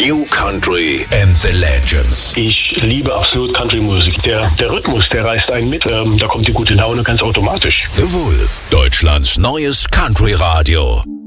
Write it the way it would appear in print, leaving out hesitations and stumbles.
New Country and the Legends. Ich liebe absolut Country-Musik. Der Rhythmus, der reißt einen mit. Da kommt die gute Laune ganz automatisch. The Wolf, Deutschlands neues Country-Radio.